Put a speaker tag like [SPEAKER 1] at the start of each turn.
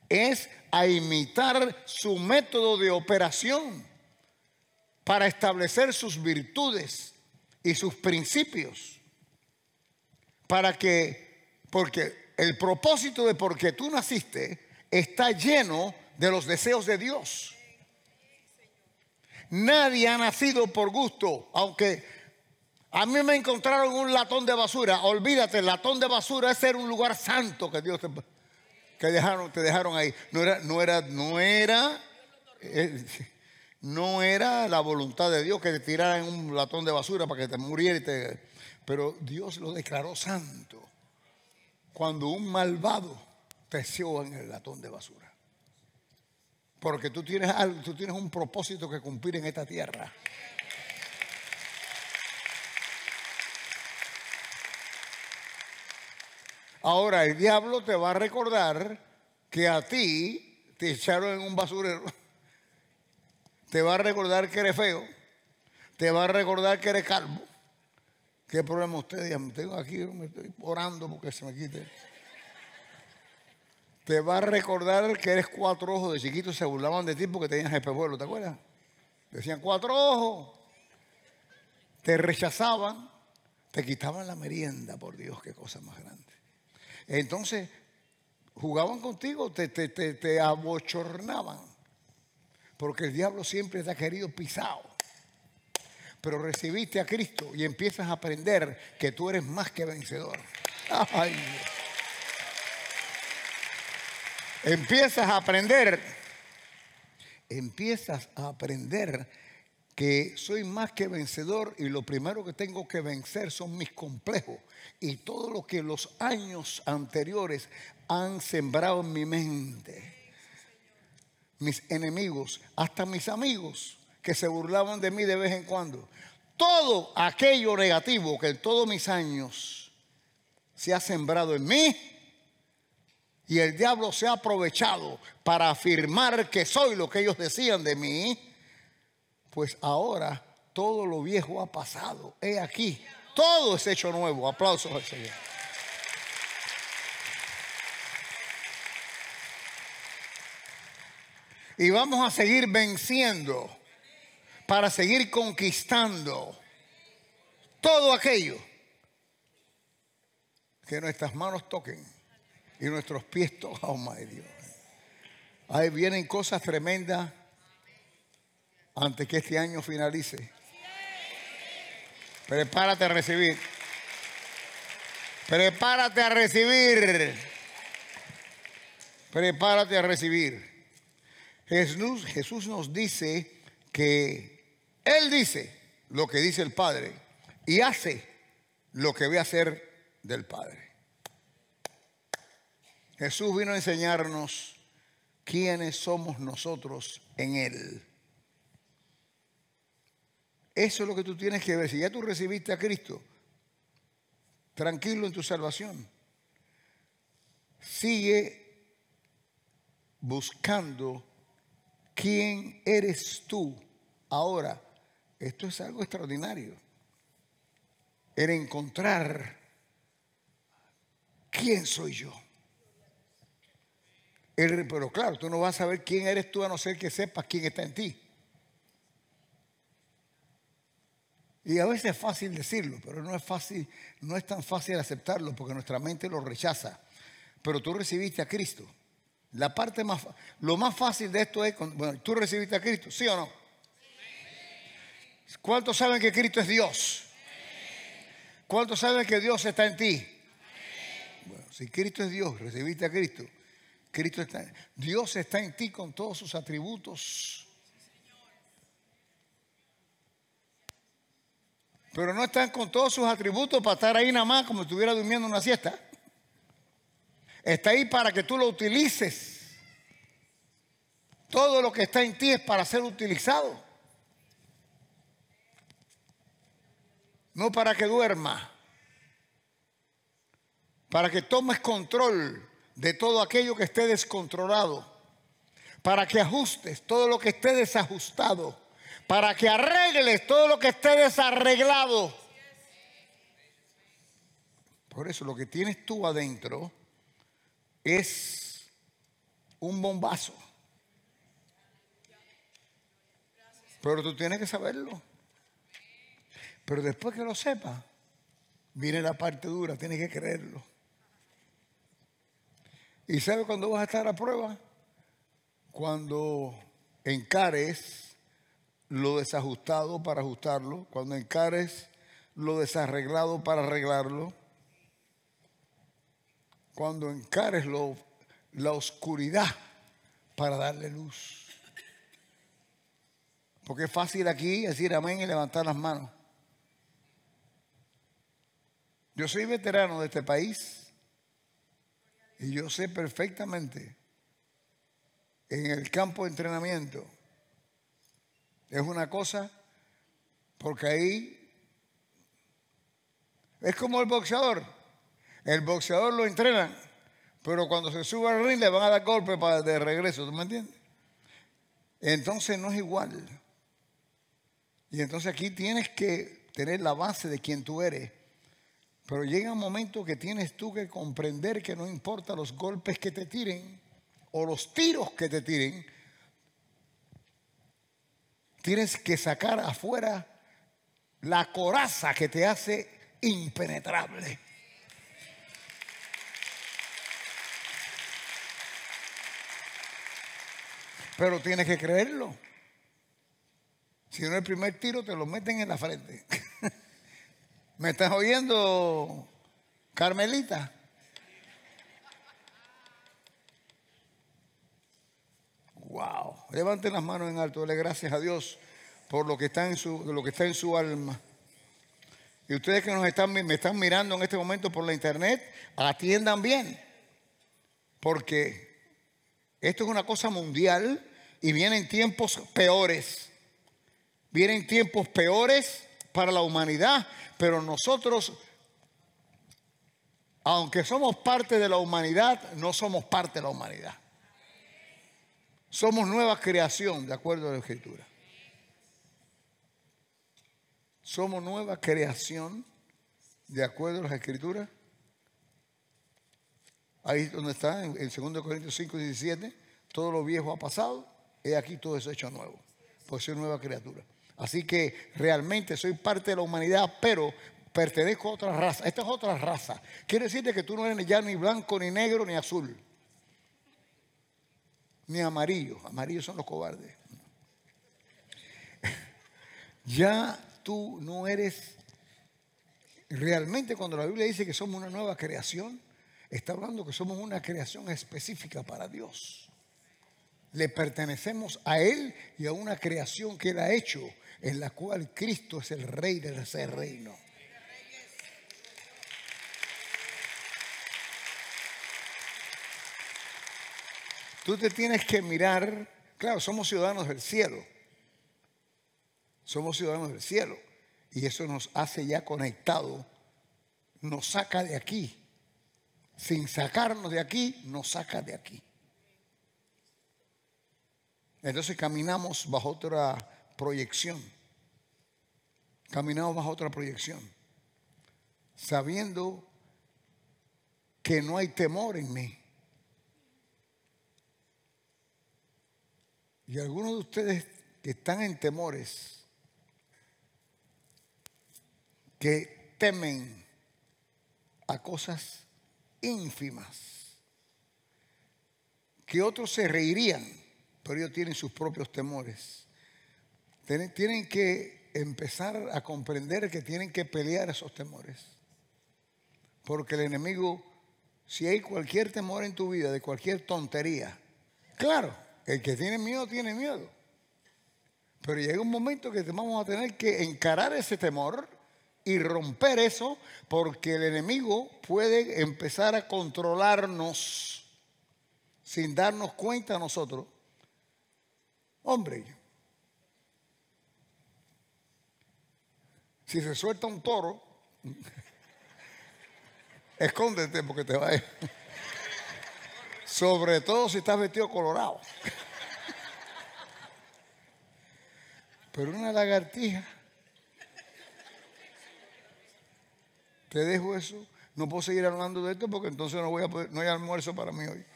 [SPEAKER 1] es a imitar su método de operación para establecer sus virtudes y sus principios. Porque el propósito de por qué tú naciste está lleno de los deseos de Dios. Nadie ha nacido por gusto, aunque a mí me encontraron un latón de basura. Olvídate, el latón de basura es ser un lugar santo que Dios te dejaron ahí. No era la voluntad de Dios que te tiraran un latón de basura para que te muriera. Pero Dios lo declaró santo cuando un malvado te echó en el latón de basura. Porque tú tienes un propósito que cumplir en esta tierra. Ahora el diablo te va a recordar que a ti te echaron en un basurero. Te va a recordar que eres feo. Te va a recordar que eres calvo. ¿Qué problema usted? Tengo aquí, me estoy orando porque se me quite. Te va a recordar que eres cuatro ojos. De chiquito se burlaban de ti porque tenías espejuelo, ¿te acuerdas? Decían cuatro ojos. Te rechazaban. Te quitaban la merienda, por Dios, qué cosa más grande. Entonces, jugaban contigo, te abochornaban. Porque el diablo siempre te ha querido pisado. Pero recibiste a Cristo y empiezas a aprender que tú eres más que vencedor. Ay, Dios. Empiezas a aprender que soy más que vencedor y lo primero que tengo que vencer son mis complejos y todo lo que los años anteriores han sembrado en mi mente. Mis enemigos, hasta mis amigos que se burlaban de mí de vez en cuando. Todo aquello negativo que en todos mis años se ha sembrado en mí y el diablo se ha aprovechado para afirmar que soy lo que ellos decían de mí, pues ahora todo lo viejo ha pasado. He aquí, todo es hecho nuevo. Aplausos al Señor. Y vamos a seguir venciendo para seguir conquistando todo aquello que nuestras manos toquen y nuestros pies tocan. Oh my Dios. Ahí vienen cosas tremendas antes que este año finalice. Prepárate a recibir. Prepárate a recibir. Prepárate a recibir. Jesús nos dice que Él dice lo que dice el Padre y hace lo que ve hacer del Padre. Jesús vino a enseñarnos quiénes somos nosotros en Él. Eso es lo que tú tienes que ver. Si ya tú recibiste a Cristo, tranquilo en tu salvación. Sigue buscando quién eres tú ahora. Esto es algo extraordinario. El encontrar quién soy yo. Pero claro, tú no vas a saber quién eres tú a no ser que sepas quién está en ti. Y a veces es fácil decirlo, pero no es tan fácil aceptarlo porque nuestra mente lo rechaza. Pero tú recibiste a Cristo. Lo más fácil de esto es, bueno, ¿tú recibiste a Cristo? ¿Sí o no? ¿Cuántos saben que Cristo es Dios? ¿Cuántos saben que Dios está en ti? Bueno, si Cristo es Dios, recibiste a Cristo. Dios está en ti con todos sus atributos. Pero no están con todos sus atributos para estar ahí nada más como si estuviera durmiendo una siesta. Está ahí para que tú lo utilices. Todo lo que está en ti es para ser utilizado. No para que duerma. Para que tomes control de todo aquello que esté descontrolado. Para que ajustes todo lo que esté desajustado. Para que arregles todo lo que esté desarreglado. Por eso lo que tienes tú adentro es un bombazo. Pero tú tienes que saberlo. Pero después que lo sepas, viene la parte dura, tienes que creerlo. ¿Y sabes cuándo vas a estar a prueba? Cuando encares lo desajustado para ajustarlo, cuando encares lo desarreglado para arreglarlo, cuando encares la oscuridad para darle luz. Porque es fácil aquí decir amén y levantar las manos. Yo soy veterano de este país y yo sé perfectamente en el campo de entrenamiento es una cosa, porque ahí es como el boxeador. El boxeador lo entrenan, pero cuando se sube al ring le van a dar golpes de regreso, ¿tú me entiendes? Entonces no es igual. Y entonces aquí tienes que tener la base de quien tú eres. Pero llega un momento que tienes tú que comprender que no importa los golpes que te tiren o los tiros que te tiren, tienes que sacar afuera la coraza que te hace impenetrable. Pero tienes que creerlo. Si no, el primer tiro te lo meten en la frente. ¿Me estás oyendo, Carmelita? Wow. Levanten las manos en alto. Dele gracias a Dios por lo que está en su alma. Y ustedes que me están mirando en este momento por la internet, atiendan bien. Porque esto es una cosa mundial y vienen tiempos peores. Vienen tiempos peores para la humanidad, pero nosotros, aunque somos parte de la humanidad, no somos parte de la humanidad. Somos nueva creación, de acuerdo a la Escritura. Somos nueva creación, de acuerdo a las Escrituras. Ahí donde está, en 2 Corintios 5, 17, todo lo viejo ha pasado, he aquí todo eso hecho nuevo, pues soy nueva criatura. Así que realmente soy parte de la humanidad, pero pertenezco a otra raza. Esta es otra raza. Quiere decirte que tú no eres ya ni blanco, ni negro, ni azul, ni amarillo. Amarillos son los cobardes. Ya tú no eres realmente, cuando la Biblia dice que somos una nueva creación, está hablando que somos una creación específica para Dios. Le pertenecemos a Él y a una creación que Él ha hecho, en la cual Cristo es el Rey de ese reino. Tú te tienes que mirar. Claro, somos ciudadanos del cielo. Somos ciudadanos del cielo. Y eso nos hace ya conectados. Nos saca de aquí. Sin sacarnos de aquí, nos saca de aquí. Entonces caminamos bajo otra proyección. Caminamos bajo otra proyección. Sabiendo que no hay temor en mí. Y algunos de ustedes que están en temores, que temen a cosas ínfimas, que otros se reirían, pero ellos tienen sus propios temores. Tienen que empezar a comprender que tienen que pelear esos temores. Porque el enemigo, si hay cualquier temor en tu vida, de cualquier tontería, claro, el que tiene miedo, tiene miedo. Pero llega un momento que vamos a tener que encarar ese temor y romper eso, porque el enemigo puede empezar a controlarnos sin darnos cuenta a nosotros. Hombre, si se suelta un toro, escóndete porque te va a ir. Sobre todo si estás vestido colorado. Pero una lagartija, te dejo eso. No puedo seguir hablando de esto porque entonces no hay almuerzo para mí hoy.